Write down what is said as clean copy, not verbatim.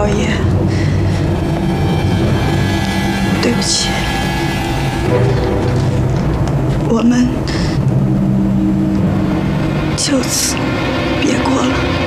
爷，对不起，我们就此别过了。